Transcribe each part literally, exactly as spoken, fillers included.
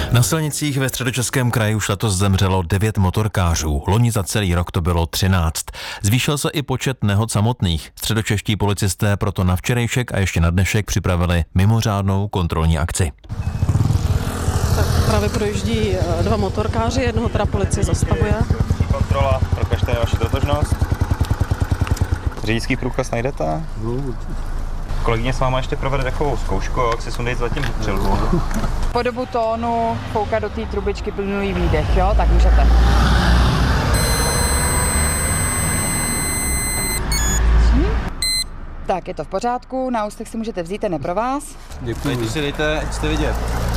Na silnicích ve Středočeském kraji už letos zemřelo devět motorkářů. Loni za celý rok to bylo třináct. Zvýšil se i počet nehod samotných. Středočeští policisté proto na včerejšek a ještě na dnešek připravili mimořádnou kontrolní akci. Tak právě projíždí dva motorkáři, jednoho teda policie zastavuje. Kontrola, prokažte vaši totožnost. Řidičský průkaz najdete? Kolegyně s váma ještě provede takovou zkoušku, jak si sundejte zatím přilbu. Po dobu tónu koukat do té trubičky plynulý výdech, jo? Tak můžete. Hm? Tak, je to v pořádku, na ústech si můžete vzít, ten je pro vás. Děkuji. Teď si dejte, ať jste vidět.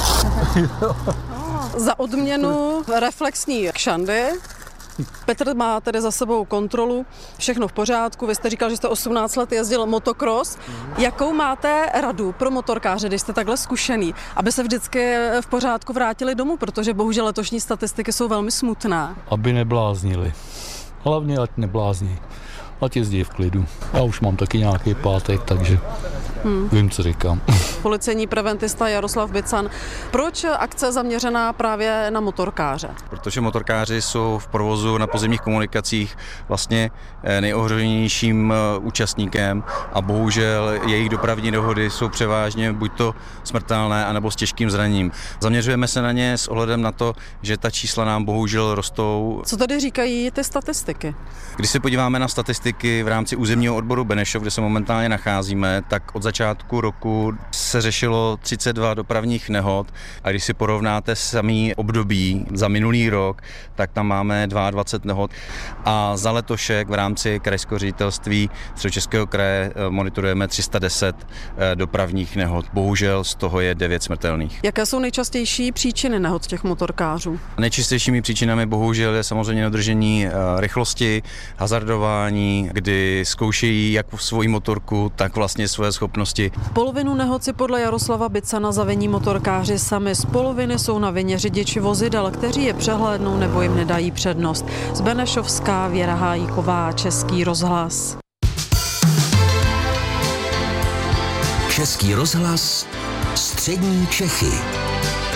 Za odměnu reflexní kšandy. Petr má tedy za sebou kontrolu, všechno v pořádku. Vy jste říkal, že jste osmnáct let jezdil motocross. Mm. Jakou máte radu pro motorkáře, když jste takhle zkušený, aby se vždycky v pořádku vrátili domů, protože bohužel letošní statistiky jsou velmi smutné? Aby nebláznili. Hlavně ať neblázní. Ať jezdí v klidu. Já už mám taky nějaký pátek, takže hmm. vím, co říkám. Policejní preventista Jaroslav Bican. Proč akce zaměřená právě na motorkáře? Protože motorkáři jsou v provozu na pozemních komunikacích vlastně nejohroženějším účastníkem a bohužel jejich dopravní nehody jsou převážně buď to smrtelné, anebo s těžkým zraněním. Zaměřujeme se na ně s ohledem na to, že ta čísla nám bohužel rostou. Co tady říkají ty statistiky? Když se podíváme na statistiky v rámci územního odboru Benešov, kde se momentálně nacházíme, tak od začátku roku se řešilo třicet dva dopravních nehod a když si porovnáte samý období za minulý rok, tak tam máme dvacet dva nehod a za letošek v rámci krajského ředitelství Středočeského kraje monitorujeme tři sta deset dopravních nehod. Bohužel z toho je devět smrtelných. Jaké jsou nejčastější příčiny nehod těch motorkářů? Nejčastějšími příčinami bohužel je samozřejmě nedržení rychlosti, hazardování, kdy zkoušejí jak svoji motorku, tak vlastně svoje schopnosti. Polovinu nehod si podle Jaroslava Bicana zavení motorkáři sami, z poloviny jsou na vině řidiči vozidel, kteří je přehlédnou nebo jim nedají přednost. Z Benešovská Věra Hájíková, Český rozhlas. Český rozhlas, střední Čechy.